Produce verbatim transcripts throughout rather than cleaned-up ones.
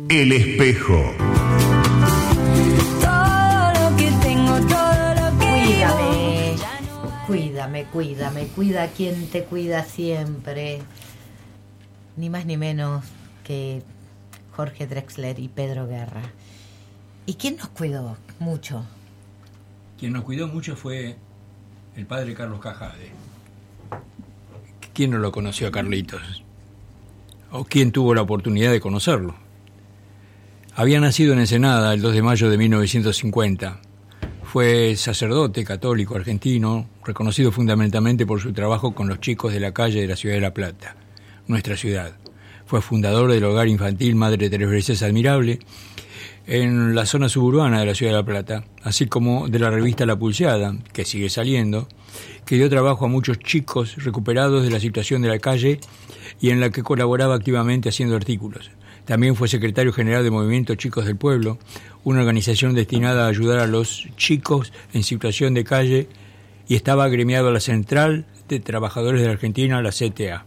El espejo. Todo lo que tengo, todo lo que Cuídame, cuídame, cuídame, cuida quien te cuida siempre. Ni más ni menos que Jorge Drexler y Pedro Guerra. ¿Y quién nos cuidó mucho? Quien nos cuidó mucho fue el padre Carlos Cajade. ¿Quién no lo conoció a Carlitos? ¿O quién tuvo la oportunidad de conocerlo? Había nacido en Ensenada el dos de mayo de mil novecientos cincuenta. Fue sacerdote católico argentino, reconocido fundamentalmente por su trabajo con los chicos de la calle de la ciudad de La Plata, nuestra ciudad. Fue fundador del hogar infantil Madre Tres Veces Admirable en la zona suburbana de la ciudad de La Plata, así como de la revista La Pulseada, que sigue saliendo, que dio trabajo a muchos chicos recuperados de la situación de la calle y en la que colaboraba activamente haciendo artículos. También fue secretario general del Movimiento Chicos del Pueblo, una organización destinada a ayudar a los chicos en situación de calle, y estaba agremiado a la Central de Trabajadores de la Argentina, la C T A.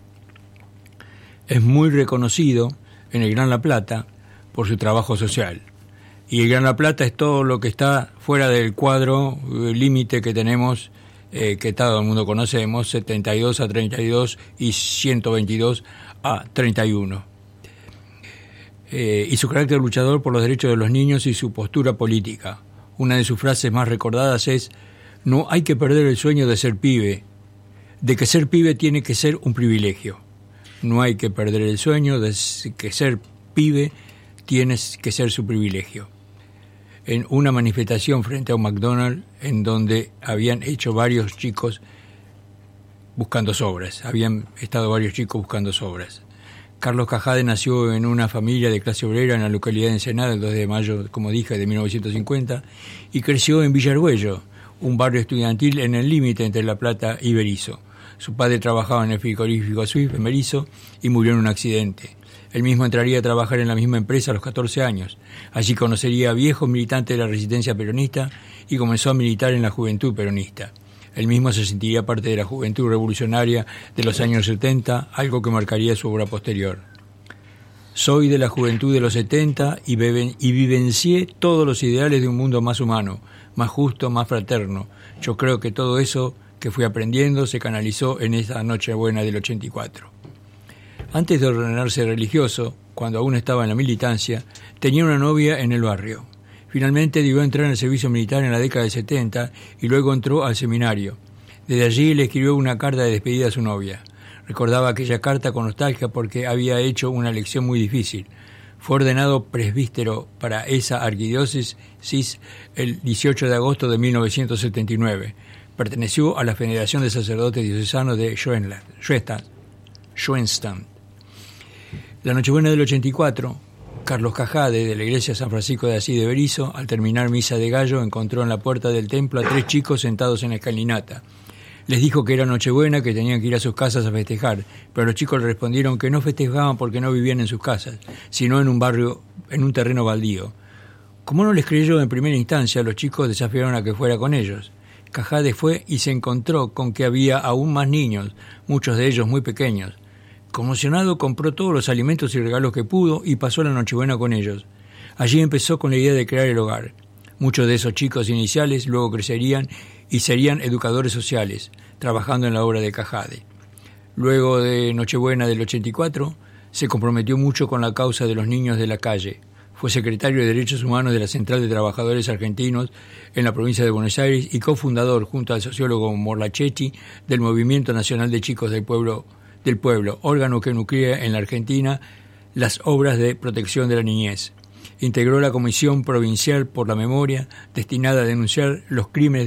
Es muy reconocido en el Gran La Plata por su trabajo social. Y el Gran La Plata es todo lo que está fuera del cuadro eh, límite que tenemos, eh, que todo el mundo conocemos, setenta y dos a treinta y dos y ciento veintidós a treinta y uno. Eh, y su carácter luchador por los derechos de los niños y su postura política. Una de sus frases más recordadas es: no hay que perder el sueño de ser pibe, de que ser pibe tiene que ser un privilegio. No hay que perder el sueño de que ser pibe tiene que ser su privilegio. En una manifestación frente a un McDonald's en donde habían hecho varios chicos buscando sobras, habían estado varios chicos buscando sobras. Carlos Cajade nació en una familia de clase obrera en la localidad de Ensenada el dos de mayo, como dije, de mil novecientos cincuenta, y creció en Villa Argüello, un barrio estudiantil en el límite entre La Plata y Berisso. Su padre trabajaba en el frigorífico Swift en Berisso y murió en un accidente. Él mismo entraría a trabajar en la misma empresa a los catorce años. Allí conocería a viejos militantes de la resistencia peronista y comenzó a militar en la juventud peronista. Él mismo se sentiría parte de la juventud revolucionaria de los años setenta, algo que marcaría su obra posterior. Soy de la juventud de los setenta y, beben, y vivencié todos los ideales de un mundo más humano, más justo, más fraterno. Yo creo que todo eso que fui aprendiendo se canalizó en esa Nochebuena del ochenta y cuatro. Antes de ordenarse religioso, cuando aún estaba en la militancia, tenía una novia en el barrio. Finalmente debió entrar en el servicio militar en la década del setenta y luego entró al seminario. Desde allí le escribió una carta de despedida a su novia. Recordaba aquella carta con nostalgia porque había hecho una elección muy difícil. Fue ordenado presbítero para esa arquidiócesis el dieciocho de agosto de mil novecientos setenta y nueve. Perteneció a la Federación de Sacerdotes Diocesanos de Schoenstatt. La Nochebuena del ochenta y cuatro, Carlos Cajade, de la iglesia San Francisco de Asís de Berisso, al terminar misa de gallo, encontró en la puerta del templo a tres chicos sentados en la escalinata. Les dijo que era Nochebuena, que tenían que ir a sus casas a festejar, pero los chicos le respondieron que no festejaban porque no vivían en sus casas, sino en un barrio, en un terreno baldío. Como no les creyó en primera instancia, los chicos desafiaron a que fuera con ellos. Cajade fue y se encontró con que había aún más niños, muchos de ellos muy pequeños. Conmocionado, compró todos los alimentos y regalos que pudo y pasó la Nochebuena con ellos. Allí empezó con la idea de crear el hogar. Muchos de esos chicos iniciales luego crecerían y serían educadores sociales, trabajando en la obra de Cajade. Luego de Nochebuena del ochenta y cuatro, se comprometió mucho con la causa de los niños de la calle. Fue secretario de Derechos Humanos de la Central de Trabajadores Argentinos en la provincia de Buenos Aires y cofundador, junto al sociólogo Morlachetti, del Movimiento Nacional de Chicos del Pueblo, del Pueblo, órgano que nuclea en la Argentina las obras de protección de la niñez. Integró la Comisión Provincial por la Memoria, destinada a denunciar los crímenes